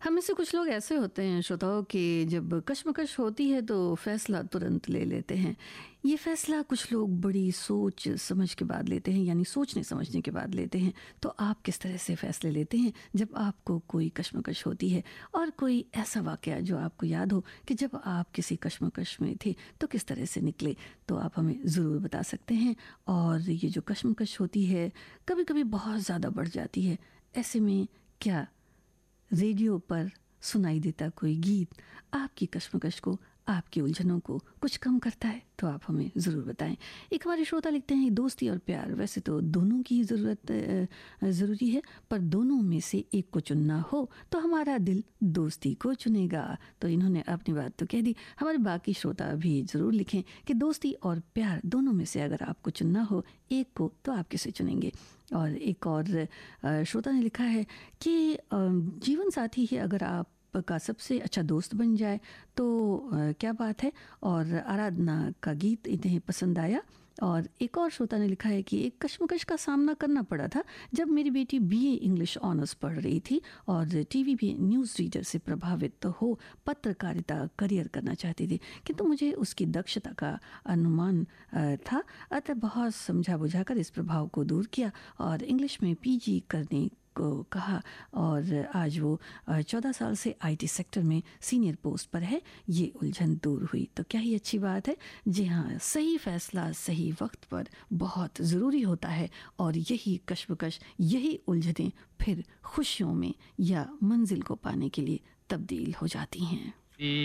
हम में से कुछ लोग ऐसे होते हैं श्रोताओं कि जब कश्मकश होती है तो फैसला तुरंत ले लेते हैं। ये फैसला कुछ लोग बड़ी सोच समझ के बाद लेते हैं, यानी सोचने समझने के बाद लेते हैं। तो आप किस तरह से फैसले लेते हैं जब आपको कोई कश्मकश होती है? और कोई ऐसा वाकया जो आपको याद हो कि जब आप किसी कश्मकश में थे तो किस तरह से निकले, तो आप हमें ज़रूर बता सकते हैं। और ये जो कश्मकश होती है कभी कभी बहुत ज़्यादा बढ़ जाती है, ऐसे में क्या रेडियो पर सुनाई देता कोई गीत आपकी कश्मकश को, आपकी उलझनों को कुछ कम करता है? तो आप हमें ज़रूर बताएं। एक हमारे श्रोता लिखते हैं, दोस्ती और प्यार वैसे तो दोनों की ज़रूरत ज़रूरी है, पर दोनों में से एक को चुनना हो तो हमारा दिल दोस्ती को चुनेगा। तो इन्होंने अपनी बात तो कह दी, हमारे बाकी श्रोता भी ज़रूर लिखें कि दोस्ती और प्यार दोनों में से अगर आपको चुनना हो एक को, तो आप किसे चुनेंगे। और एक और श्रोता ने लिखा है कि जीवन साथी ही अगर आप का सबसे अच्छा दोस्त बन जाए तो क्या बात है। और आराधना का गीत इन्हें पसंद आया। और एक और श्रोता ने लिखा है कि एक कश्मकश का सामना करना पड़ा था जब मेरी बेटी बीए इंग्लिश ऑनर्स पढ़ रही थी और टीवी भी न्यूज़ रीडर से प्रभावित हो पत्रकारिता करियर करना चाहती थी, किंतु मुझे उसकी दक्षता का अनुमान था, अतः बहुत समझा बुझाकर इस प्रभाव को दूर किया और इंग्लिश में पीजी करने को कहा। और आज वो 14 साल से आईटी सेक्टर में सीनियर पोस्ट पर है। ये उलझन दूर हुई तो क्या ही अच्छी बात है। जी हाँ, सही फैसला सही वक्त पर बहुत ज़रूरी होता है और यही कश्मकश, यही उलझनें फिर खुशियों में या मंजिल को पाने के लिए तब्दील हो जाती हैं।